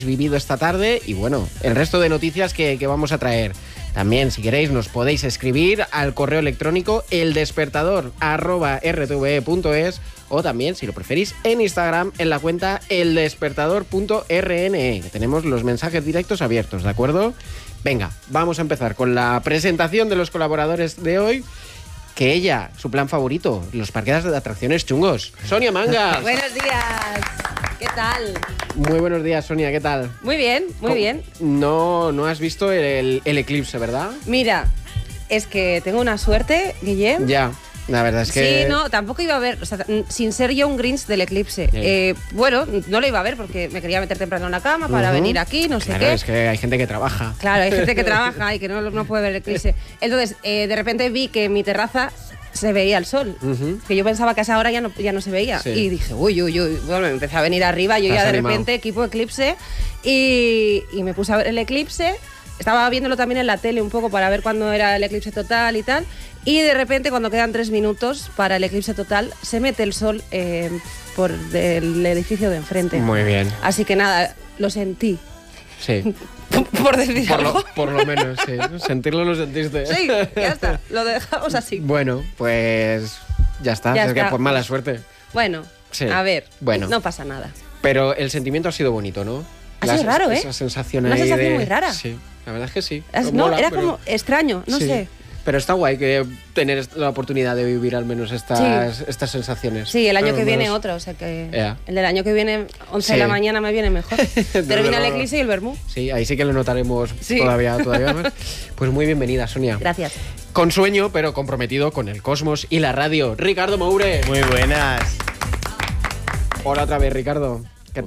vivido esta tarde y bueno, el resto de noticias que vamos a traer. También, si queréis, nos podéis escribir al correo electrónico eldespertador@rtve.es o también, si lo preferís, en Instagram en la cuenta eldespertador.rne, que tenemos los mensajes directos abiertos, ¿de acuerdo? Venga, vamos a empezar con la presentación de los colaboradores de hoy. Que ella, su plan favorito, los parques de atracciones chungos. Sonia Mangas. Buenos días. ¿Qué tal? Muy buenos días, Sonia, ¿qué tal? Muy bien, muy bien. No has visto el eclipse, ¿verdad? Mira, es que tengo una suerte, Guillem. Ya, la verdad es que... Sí, no, tampoco iba a ver, o sea, sin ser yo un Grinch del eclipse. Bueno, no lo iba a ver porque me quería meter temprano en la cama para venir aquí, no sé claro, qué. Es que hay gente que trabaja. Claro, hay gente que trabaja y que no puede ver el eclipse. Entonces, de repente vi que en mi terraza se veía el sol, que yo pensaba que a esa hora ya no se veía. Sí. Y dije, uy, bueno, me empecé a venir arriba, yo ya de repente, equipo eclipse, y me puse a ver el eclipse. Estaba viéndolo también en la tele un poco para ver cuándo era el eclipse total y tal, y de repente cuando quedan 3 minutos para el eclipse total, se mete el sol por el edificio de enfrente. Muy bien. Así que nada, lo sentí. Sí. Por decir algo. Por lo menos, sí. Sentirlo lo sentiste. Sí, ya está. Lo dejamos así. Bueno, pues ya está. Ya es está. que por mala suerte. Bueno, sí. A ver, bueno. No pasa nada. Pero el sentimiento ha sido bonito, ¿no? Ha sido raro, ¿eh? Esa sensación Una ahí sensación muy rara. Sí, la verdad es que sí. Mola, era como extraño, no sé. Pero está guay que tener la oportunidad de vivir al menos estas sensaciones. Sí, el año que viene otro, o sea que el del año que viene, 11 de la mañana me viene mejor. Termina el eclipse y el vermú. Sí, ahí sí que lo notaremos todavía más. Pues muy bienvenida, Sonia. Gracias. Con sueño, pero comprometido con el cosmos y la radio. Ricardo Moure. Muy buenas. Hola otra vez, Ricardo. ¿Qué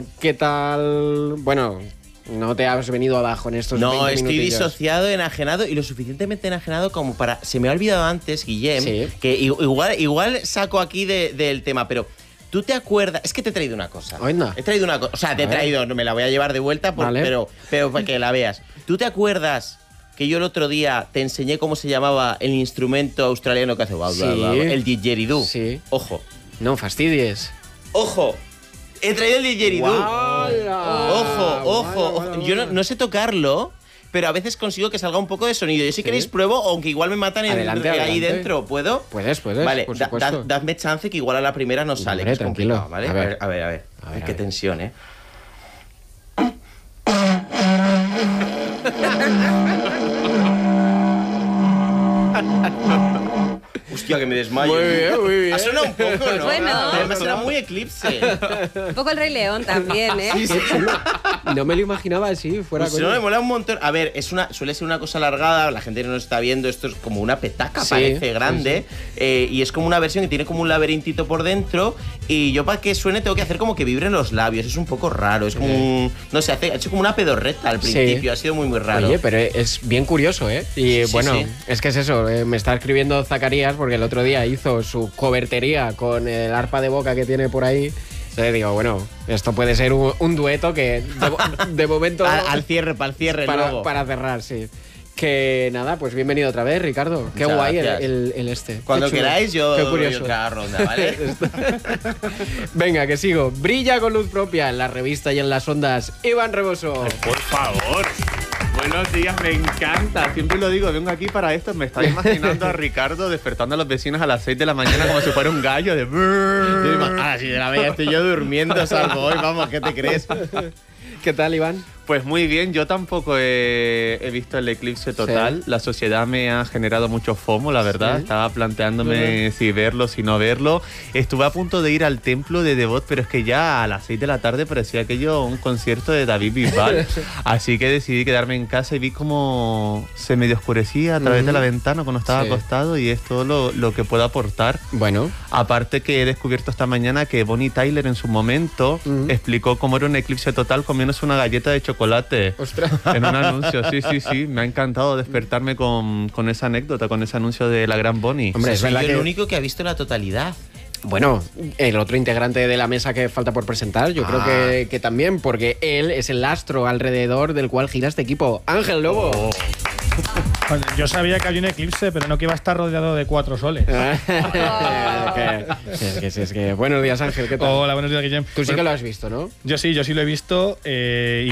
tal? Bueno... No te has venido abajo en estos 20 minutillos. No, estoy disociado, enajenado y lo suficientemente enajenado como para... Se me ha olvidado antes, Guillem, que igual saco aquí del tema, pero... ¿Tú te acuerdas? Es que te he traído una cosa. Oina. He traído una cosa. O sea, te he traído, no me la voy a llevar de vuelta, pero para que la veas. ¿Tú te acuerdas que yo el otro día te enseñé cómo se llamaba el instrumento australiano que hace el didgeridoo? Sí. Ojo. No fastidies. Ojo. He traído el didgeridoo. Ojo. Bueno. Yo no sé tocarlo, pero a veces consigo que salga un poco de sonido. Yo si queréis pruebo, aunque igual me matan adelante. Ahí dentro. ¿Puedo? Puedes, vale, por supuesto. Dadme chance que igual a la primera no sale. Hombre, tranquilo. ¿Vale? A ver. Qué tensión, ¿eh? Hostia, que me desmayo. Muy bien. Ha sonado un poco, ¿no? Bueno. Además era muy eclipse. Un poco el Rey León también, ¿eh? Sí. No me lo imaginaba así, fuera pues no, me mola un montón. A ver, suele ser una cosa alargada, la gente no nos está viendo, esto es como una petaca, parece grande, y es como una versión que tiene como un laberintito por dentro, y yo para que suene tengo que hacer como que vibren los labios, es un poco raro, es como no sé, ha hecho como una pedorreta al principio, ha sido muy raro. Oye, pero es bien curioso, ¿eh? Y es que es eso, me está escribiendo Zacarías porque el otro día hizo su cobertería con el arpa de boca que tiene por ahí. Entonces digo, bueno, esto puede ser un dueto que de momento... para el cierre luego. Para cerrar, sí. Que nada, pues bienvenido otra vez, Ricardo. Qué muchas guay el este. Cuando queráis yo doy curioso. otra ronda, ¿vale? Venga, que sigo. Brilla con luz propia en la revista y en las ondas. Iván Reboso. Por favor. Buenos días, me encanta. Siempre lo digo, vengo aquí para esto. Me estaba imaginando a Ricardo despertando a los vecinos a las 6 de la mañana como si fuera un gallo de... Si de la bella estoy yo durmiendo, salgo hoy, vamos, ¿qué te crees? ¿Qué tal, Iván? Pues muy bien, yo tampoco he visto el eclipse total. Sí. La sociedad me ha generado mucho FOMO, la verdad. Sí. Estaba planteándome si verlo, si no verlo. Estuve a punto de ir al templo de Devot, pero es que ya a las 6 de la tarde parecía aquello un concierto de David Bisbal. Así que decidí quedarme en casa y vi cómo se medio oscurecía a través de la ventana cuando estaba acostado, y es todo lo que puedo aportar. Bueno. Aparte que he descubierto esta mañana que Bonnie Tyler en su momento explicó cómo era un eclipse total comiéndose una galleta de chocolate. ¡Ostras! En un anuncio, sí. Me ha encantado despertarme con esa anécdota, con ese anuncio de la gran Bonnie. Hombre, soy yo el único que ha visto la totalidad. Bueno, el otro integrante de la mesa que falta por presentar, yo creo que también, porque él es el astro alrededor del cual gira este equipo. Ángel Lobo. Yo sabía que había un eclipse, pero no que iba a estar rodeado de 4 soles. Es que buenos días, Ángel, ¿qué tal? Hola, buenos días, Guillem. Tú sí que lo has visto, ¿no? Yo sí lo he visto.